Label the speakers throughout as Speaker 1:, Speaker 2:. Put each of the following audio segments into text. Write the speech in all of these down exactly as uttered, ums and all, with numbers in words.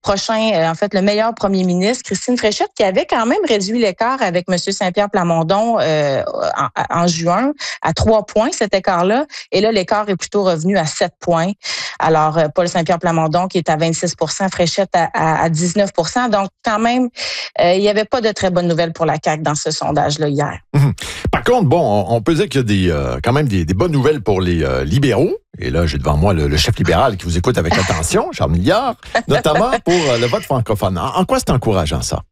Speaker 1: prochain, euh, en fait, le meilleur premier ministre, Christine Fréchette, qui avait quand même réduit l'écart avec M. Saint-Pierre Plamondon euh, en, en juin à trois points, cet écart-là. Et là, l'écart est plutôt revenu à sept points. Alors, euh, Paul Saint-Pierre Plamondon qui est à vingt-six pour cent, Fréchette à, à, à dix-neuf pour cent. Donc, quand même, euh, il n'y avait pas de très bonnes nouvelles pour la C A Q dans ce sondage-là hier.
Speaker 2: Mmh. Par contre, bon, on, on peut dire qu'il y a des, euh, quand même des, des bonnes nouvelles pour les euh, libéraux. Et là, j'ai devant moi le, le chef libéral qui vous écoute avec attention, Charles Milliard, notamment pour euh, le vote francophone. En, en quoi c'est encourageant, ça?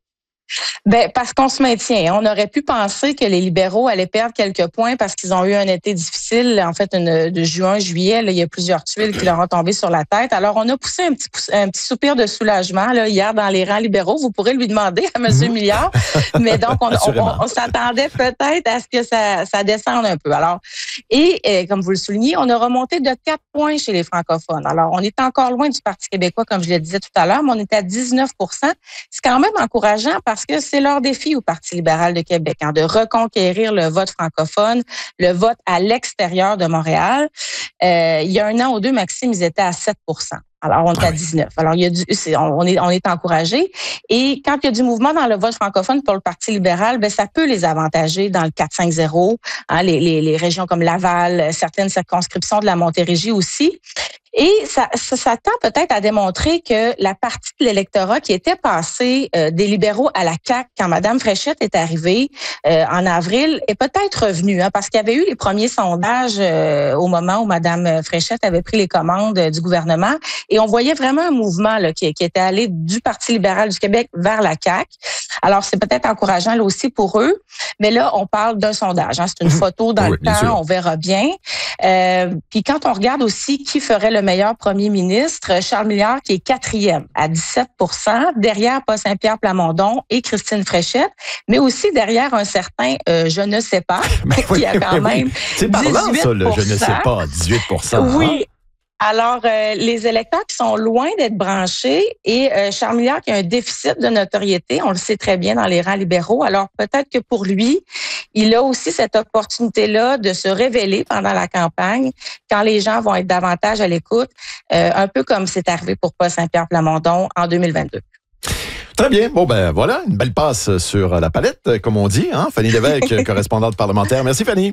Speaker 1: Ben parce qu'on se maintient. On aurait pu penser que les libéraux allaient perdre quelques points parce qu'ils ont eu un été difficile. En fait, une, de juin, juillet, là, il y a plusieurs tuiles qui leur ont tombé sur la tête. Alors, on a poussé un petit, un petit soupir de soulagement là, hier dans les rangs libéraux. Vous pourrez lui demander à M. Mmh. Milliard. Mais donc, on, on, on, on s'attendait peut-être à ce que ça, ça descende un peu. Alors, et, et comme vous le soulignez, on a remonté de quatre points chez les francophones. Alors, on est encore loin du Parti québécois, comme je le disais tout à l'heure, mais on est à dix-neuf pour cent. C'est quand même encourageant parce que c'est leur défi au Parti libéral de Québec, hein, de reconquérir le vote francophone, le vote à l'extérieur de Montréal. Euh, il y a un an ou deux, Maxime, ils étaient à sept pour cent. Alors, on est à dix-neuf. Alors, il y a du, c'est, on est, on est encouragé. Et quand il y a du mouvement dans le vote francophone pour le Parti libéral, ben, ça peut les avantager dans le quatre cinq zéro, hein, les, les, les régions comme Laval, certaines circonscriptions de la Montérégie aussi. Et ça, ça, ça tend peut-être à démontrer que la partie de l'électorat qui était passée euh, des libéraux à la C A Q quand Mme Fréchette est arrivée euh, en avril est peut-être revenue, hein, parce qu'il y avait eu les premiers sondages euh, au moment où Mme Fréchette avait pris les commandes euh, du gouvernement. Et on voyait vraiment un mouvement là, qui, qui était allé du Parti libéral du Québec vers la C A Q. Alors, c'est peut-être encourageant là aussi pour eux. Mais là, on parle d'un sondage. Hein, c'est une photo dans oui, le temps, on verra bien. Euh, puis quand on regarde aussi qui ferait le meilleur premier ministre, Charles Milliard qui est quatrième à dix-sept pour cent, derrière Paul Saint-Pierre Plamondon et Christine Fréchette, mais aussi derrière un certain euh, je ne sais pas, qui oui, a quand oui, même oui.
Speaker 2: C'est parlant ça, le je ne sais pas, dix-huit pour cent.
Speaker 1: Oui.
Speaker 2: Hein?
Speaker 1: Alors, euh, les électeurs qui sont loin d'être branchés et euh, Charles Milliard qui a un déficit de notoriété, on le sait très bien dans les rangs libéraux. Alors, peut-être que pour lui, il a aussi cette opportunité-là de se révéler pendant la campagne quand les gens vont être davantage à l'écoute, euh, un peu comme c'est arrivé pour Paul Saint-Pierre Plamondon en deux mille vingt-deux.
Speaker 2: Très bien. Bon, ben voilà, une belle passe sur la palette, comme on dit. Hein? Fanny Lévesque, correspondante parlementaire. Merci, Fanny.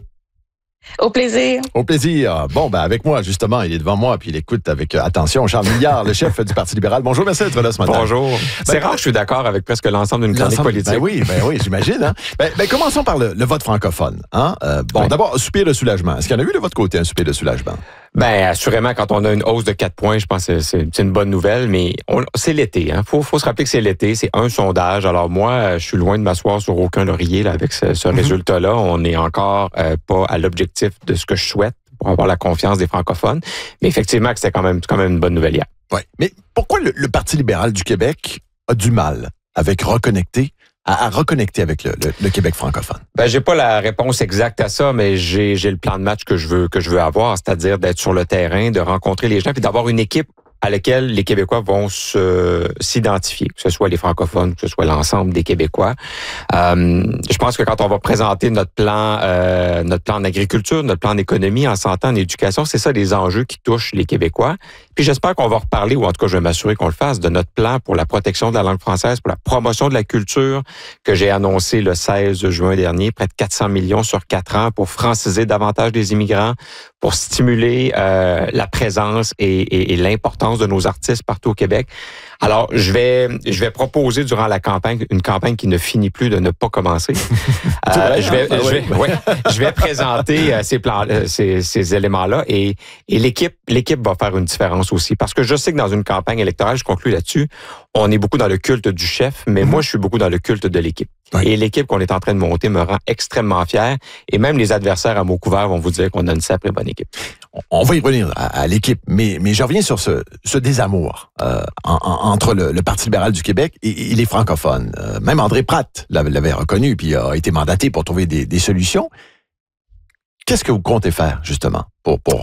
Speaker 1: Au plaisir.
Speaker 2: Au plaisir. Bon, ben avec moi, justement, il est devant moi, puis il écoute avec attention Charles Milliard, le chef du Parti libéral. Bonjour, merci d'être là ce matin.
Speaker 3: Bonjour. Ben, c'est rare que je suis d'accord avec presque l'ensemble d'une chronique politique.
Speaker 2: Ben oui, ben oui, j'imagine. Hein? Ben, ben commençons par le, le vote francophone. Hein? Euh, bon, oui. D'abord, soupir de soulagement. Est-ce qu'il y en a eu de votre côté un soupir de soulagement?
Speaker 3: Ben assurément, quand on a une hausse de quatre points, je pense que c'est, c'est une bonne nouvelle, mais on, c'est l'été. Hein. Faut, faut se rappeler que c'est l'été, c'est un sondage. Alors moi, je suis loin de m'asseoir sur aucun laurier là, avec ce, ce mm-hmm. résultat-là. On n'est encore euh, pas à l'objectif de ce que je souhaite pour avoir la confiance des francophones. Mais effectivement, que c'était quand même, quand même une bonne nouvelle hier.
Speaker 2: Oui, mais pourquoi le, le Parti libéral du Québec a du mal avec reconnecter À, à reconnecter avec le, le, le Québec francophone?
Speaker 3: Ben, j'ai pas la réponse exacte à ça, mais j'ai, j'ai le plan de match que je veux, que je veux avoir, c'est-à-dire d'être sur le terrain, de rencontrer les gens, puis d'avoir une équipe à laquelle les Québécois vont se, s'identifier, que ce soit les francophones, que ce soit l'ensemble des Québécois. Euh, je pense que quand on va présenter notre plan, euh, notre plan en agriculture, notre plan en économie, en santé, en éducation, c'est ça les enjeux qui touchent les Québécois. Puis j'espère qu'on va reparler, ou en tout cas je vais m'assurer qu'on le fasse, de notre plan pour la protection de la langue française, pour la promotion de la culture, que j'ai annoncé le seize juin dernier, près de quatre cents millions sur quatre ans pour franciser davantage les immigrants, pour stimuler euh, la présence et, et, et l'importance de nos artistes partout au Québec. Alors, je vais je vais proposer durant la campagne une campagne qui ne finit plus de ne pas commencer. euh, je vais je vais ouais, je vais présenter euh, ces plans euh, ces ces éléments-là et et l'équipe l'équipe va faire une différence aussi parce que je sais que dans une campagne électorale, je conclue là-dessus, on est beaucoup dans le culte du chef, mais mm-hmm. moi je suis beaucoup dans le culte de l'équipe. Ouais. Et l'équipe qu'on est en train de monter me rend extrêmement fier et même les adversaires à mots couverts vont vous dire qu'on a une sacrée bonne équipe.
Speaker 2: On va y revenir à, à l'équipe, mais mais je reviens sur ce ce désamour euh, en, en, entre le, le Parti libéral du Québec et, et les francophones. Euh, même André Pratt l'avait, l'avait reconnu puis a été mandaté pour trouver des, des solutions. Qu'est-ce que vous comptez faire justement pour pour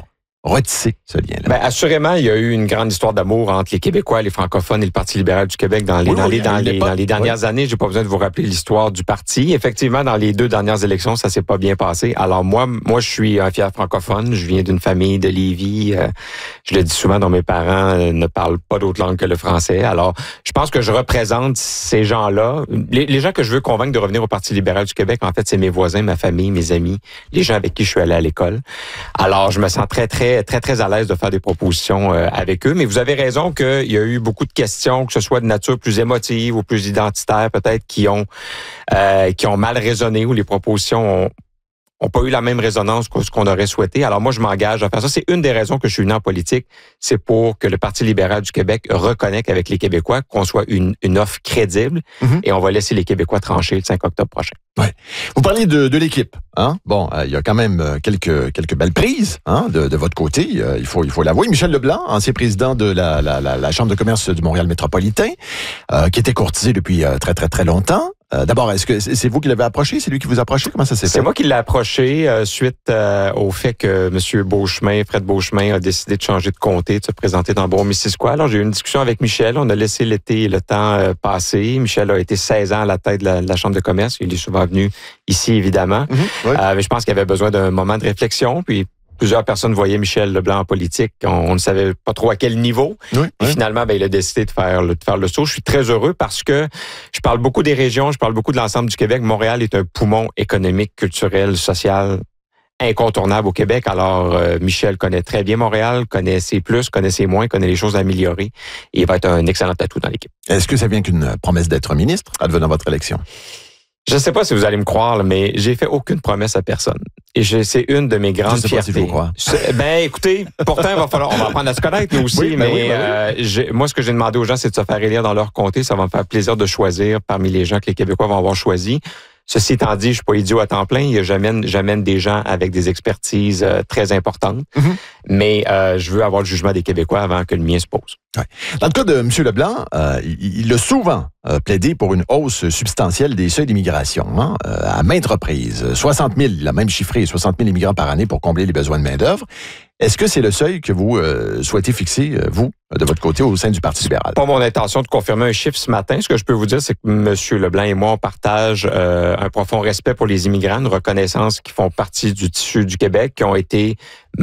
Speaker 2: retisser ce lien-là?
Speaker 3: Ben, assurément, il y a eu une grande histoire d'amour entre les Québécois, les francophones et le Parti libéral du Québec dans les,
Speaker 2: oui,
Speaker 3: dans
Speaker 2: oui,
Speaker 3: les, dans les,
Speaker 2: pas,
Speaker 3: dans les dernières oui. années. J'ai pas besoin de vous rappeler l'histoire du parti. Effectivement, dans les deux dernières élections, ça s'est pas bien passé. Alors moi, moi, je suis un fier francophone. Je viens d'une famille de Lévis. Euh, je le dis souvent, dont mes parents euh, ne parlent pas d'autre langue que le français. Alors, je pense que je représente ces gens-là. Les, les gens que je veux convaincre de revenir au Parti libéral du Québec, en fait, c'est mes voisins, ma famille, mes amis, les gens avec qui je suis allé à l'école. Alors, je me sens très, très, très, très à l'aise de faire des propositions euh, avec eux. Mais vous avez raison qu'il y a eu beaucoup de questions, que ce soit de nature plus émotive ou plus identitaire, peut-être, qui ont euh, qui ont mal résonné, ou les propositions ont n'ont pas eu la même résonance que ce qu'on aurait souhaité. Alors moi, je m'engage à faire ça. C'est une des raisons que je suis venu en politique. C'est pour que le Parti libéral du Québec reconnecte avec les Québécois, qu'on soit une, une offre crédible, mm-hmm. et on va laisser les Québécois trancher le cinq octobre prochain.
Speaker 2: Ouais. Vous parliez de, de l'équipe. Hein? Bon, il euh, y a quand même quelques, quelques belles prises hein, de, de votre côté. Euh, il faut, il faut l'avouer. Michel Leblanc, ancien président de la, la, la, la Chambre de commerce du Montréal métropolitain, euh, qui était courtisé depuis euh, très, très, très longtemps. Euh, d'abord, est-ce que c'est vous qui l'avez approché? C'est lui qui vous a approché? Comment ça s'est fait?
Speaker 3: C'est moi qui l'ai approché euh, suite euh, au fait que M. Beauchemin, Fred Beauchemin, a décidé de changer de comté, de se présenter dans Beaumont-Missisquoi. Alors, j'ai eu une discussion avec Michel. On a laissé l'été et le temps euh, passer. Michel a été seize ans à la tête de la, de la Chambre de commerce. Il est souvent venu ici, évidemment. Mm-hmm, ouais. euh, mais je pense qu'il avait besoin d'un moment de réflexion. Puis, plusieurs personnes voyaient Michel Leblanc en politique. On, on ne savait pas trop à quel niveau. Oui, et oui. Finalement, ben, il a décidé de faire, le, de faire le saut. Je suis très heureux parce que je parle beaucoup des régions, je parle beaucoup de l'ensemble du Québec. Montréal est un poumon économique, culturel, social incontournable au Québec. Alors, euh, Michel connaît très bien Montréal, connaît ses plus, connaît ses moins, connaît les choses à améliorer. Et il va être un excellent atout dans l'équipe.
Speaker 2: Est-ce que ça vient qu'une promesse d'être ministre, advenant votre élection?
Speaker 3: Je ne sais pas si vous allez me croire, mais j'ai fait aucune promesse à personne. Et je, c'est une de mes grandes
Speaker 2: je sais
Speaker 3: fiertés.
Speaker 2: Pas si je vous crois.
Speaker 3: Ben, écoutez, pourtant, il va falloir, on va apprendre à se connaître, nous aussi, oui, mais, oui, ben euh, oui. j'ai, moi, ce que j'ai demandé aux gens, c'est de se faire élire dans leur comté. Ça va me faire plaisir de choisir parmi les gens que les Québécois vont avoir choisis. Ceci étant dit, je suis pas idiot à temps plein. J'amène, j'amène des gens avec des expertises euh, très importantes. Mm-hmm. Mais euh, je veux avoir le jugement des Québécois avant que le mien se pose.
Speaker 2: Ouais. Dans le cas de M. Leblanc, euh, il, il a souvent euh, plaidé pour une hausse substantielle des seuils d'immigration, hein, euh, à maintes reprises. soixante mille, il a même chiffré soixante mille immigrants par année pour combler les besoins de main-d'œuvre. Est-ce que c'est le seuil que vous euh, souhaitez fixer, euh, vous, de votre côté, au sein du Parti libéral?
Speaker 3: Pas mon intention de confirmer un chiffre ce matin. Ce que je peux vous dire, c'est que M. Leblanc et moi, on partage euh, un profond respect pour les immigrants, une reconnaissance qui font partie du tissu du Québec, qui ont été